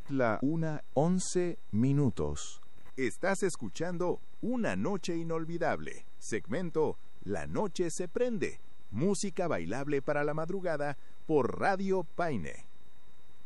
la 1:11. Estás escuchando Una Noche Inolvidable, segmento La Noche se Prende, música bailable para la madrugada por Radio Paine.